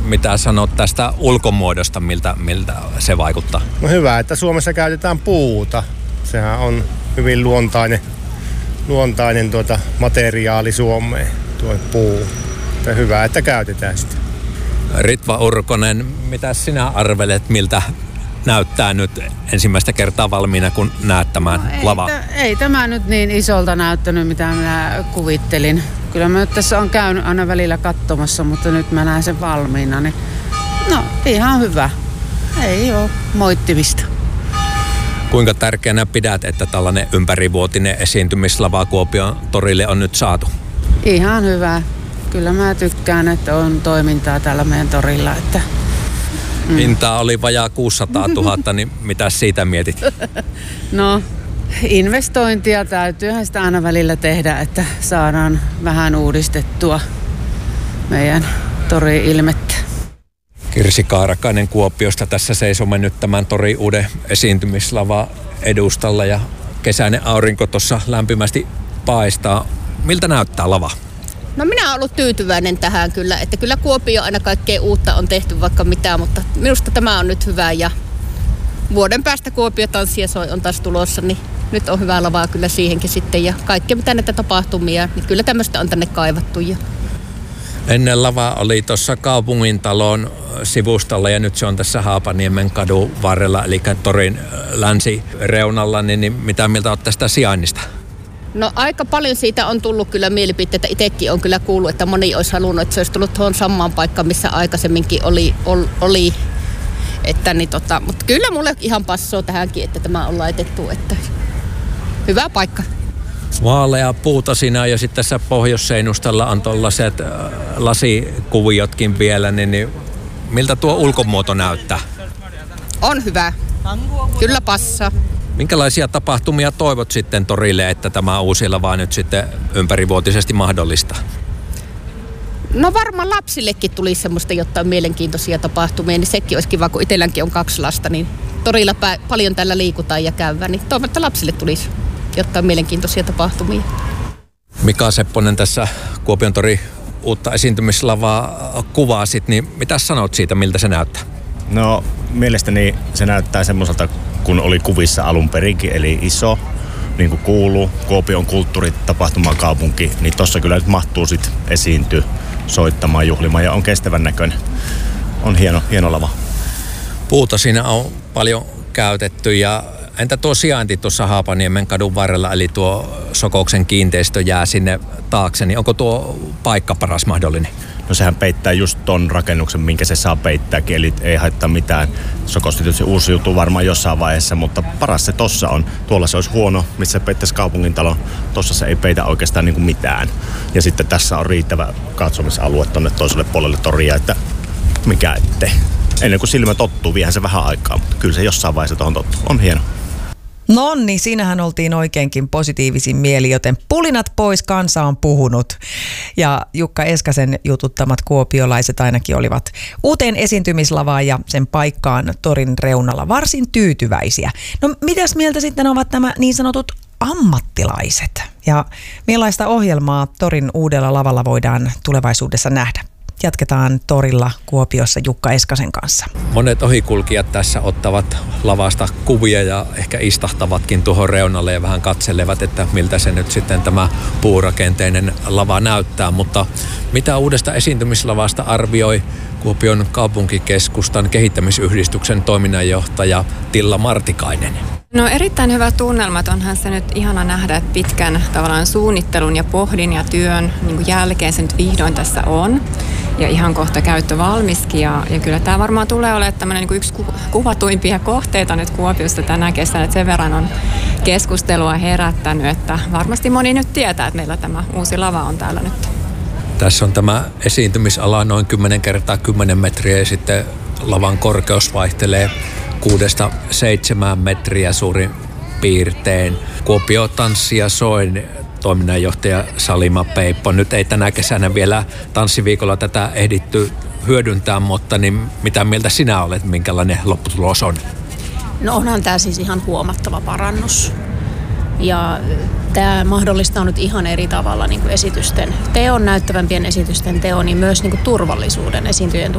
mitä sanot tästä ulkomuodosta, miltä se vaikuttaa? No hyvä, että Suomessa käytetään puuta. Sehän on hyvin luontainen materiaali Suomeen, tuo puu. Että hyvä, että käytetään sitä. Ritva Urkonen, mitä sinä arvelet, miltä näyttää nyt ensimmäistä kertaa valmiina, kun näet tämän lavan? Ei tämä nyt niin isolta näyttänyt, mitä minä kuvittelin. Kyllä mä nyt tässä on käynyt aina välillä katsomassa, mutta nyt mä näen sen valmiina. Niin, no, ihan hyvä. Ei ole moittimista. Kuinka tärkeänä pidät, että tällainen ympärivuotinen esiintymislava Kuopion torille on nyt saatu? Ihan hyvä. Kyllä mä tykkään, että on toimintaa täällä meidän torilla. Hintaa oli vajaa 600 000, niin mitä siitä mietit? No, investointia täytyyhän sitä aina välillä tehdä, että saadaan vähän uudistettua meidän tori-ilmettä. Kirsi Kaarakainen Kuopiosta, tässä seisomme nyt tämän torin uuden esiintymislava edustalla ja kesäinen aurinko tuossa lämpimästi paistaa. Miltä näyttää lava? No minä olen ollut tyytyväinen tähän kyllä, että kyllä Kuopio aina kaikkea uutta on tehty vaikka mitään, mutta minusta tämä on nyt hyvä ja vuoden päästä Kuopio tanssia soi on taas tulossa, niin nyt on hyvää lavaa kyllä siihenkin sitten ja kaikkea mitä näitä tapahtumia, niin kyllä tämmöistä on tänne kaivattu. Ennen lava oli tuossa kaupungintalon sivustalla ja nyt se on tässä Haapaniemen kadun varrella, eli torin länsireunalla, niin mitä mieltä olet tästä sijainnista? No aika paljon siitä on tullut kyllä mielipiteitä. Itsekin on kyllä kuullut, että moni olisi halunnut, että se olisi tullut tuohon samaan paikkaan, missä aikaisemminkin oli. Että mutta kyllä mulle ihan passoo tähänkin, että tämä on laitettu. Että hyvä paikka. Vaalea puuta siinä ja sitten tässä pohjoisseinustalla on tuollaiset lasikuviotkin vielä, niin miltä tuo ulkomuoto näyttää? On hyvä. Kyllä passaa. Minkälaisia tapahtumia toivot sitten torille, että tämä uusi lava nyt sitten ympärivuotisesti mahdollista? No varmaan lapsillekin tulisi semmoista jotain mielenkiintoisia tapahtumia, niin sekin olisi kiva, kun itselläänkin on 2 lasta, niin torilla paljon tällä liikutaan ja käydään, niin toivon, että lapsille tulisi jotain mielenkiintoisia tapahtumia. Mika Sepponen tässä Kuopion tori uutta esiintymislavaa kuvasit, niin mitä sanot siitä, miltä se näyttää? No mielestäni se näyttää semmoiselta, kun oli kuvissa alun perinkin, eli iso, niin kuin kuuluu, Kuopion kulttuuritapahtumakaupunki, niin tossa kyllä nyt mahtuu sit esiintyä, soittamaan, juhlimaan ja on kestävän näköinen. On hieno lava. Puuta siinä on paljon käytetty ja entä tuo sijainti tuossa Haapaniemen kadun varrella, eli tuo Sokoksen kiinteistö jää sinne taakse, niin onko tuo paikka paras mahdollinen? No sehän peittää just ton rakennuksen, minkä se saa peittääkin, eli ei haittaa mitään. Sokosti tietysti uusiutuu varmaan jossain vaiheessa, mutta paras se tossa on. Tuolla se olisi huono, missä se peittäisi kaupungintalon. Tossa se ei peitä oikeastaan niin kuin mitään. Ja sitten tässä on riittävä katsomisalue tonne toiselle puolelle toria, että mikä ettei. Ennen kuin silmä tottuu, viehän se vähän aikaa, mutta kyllä se jossain vaiheessa tuohon tottuu. On hieno. No niin, siinähän oltiin oikeinkin positiivisin mieli, joten pulinat pois, kansa on puhunut. Ja Jukka Eskasen jututtamat kuopiolaiset ainakin olivat uuteen esiintymislavaan ja sen paikkaan torin reunalla varsin tyytyväisiä. No mitäs mieltä sitten ovat nämä niin sanotut ammattilaiset? Ja millaista ohjelmaa torin uudella lavalla voidaan tulevaisuudessa nähdä? Jatketaan torilla Kuopiossa Jukka Eskasen kanssa. Monet ohikulkijat tässä ottavat lavasta kuvia ja ehkä istahtavatkin tuohon reunalle ja vähän katselevat, että miltä se nyt sitten tämä puurakenteinen lava näyttää. Mutta mitä uudesta esiintymislavasta arvioi Kuopion kaupunkikeskustan kehittämisyhdistyksen toiminnanjohtaja Tilla Martikainen? No erittäin hyvä tunnelma, onhan se nyt ihana nähdä, että pitkän tavallaan suunnittelun ja pohdin ja työn niin jälkeen se nyt vihdoin tässä on. Ja ihan kohta käyttö valmiskin ja kyllä tämä varmaan tulee olemaan tämmöinen niin yksi kuvatuimpia kohteita nyt Kuopiossa tänä kesänä, että sen verran on keskustelua herättänyt, että varmasti moni nyt tietää, että meillä tämä uusi lava on täällä nyt. Tässä on tämä esiintymisala noin 10 × 10 metriä ja sitten lavan korkeus vaihtelee 6-7 metriä suurin piirtein. Kuopio tanssi ja soin toiminnanjohtaja Salima Peippo. Nyt ei tänä kesänä vielä tanssiviikolla tätä ehditty hyödyntää, mutta niin mitä mieltä sinä olet, minkälainen lopputulos on? No onhan tämä siis ihan huomattava parannus. Ja tämä mahdollistaa nyt ihan eri tavalla niin kuin esitysten teon, näyttävämpien esitysten teon, niin myös niin kuin turvallisuuden, esiintyjien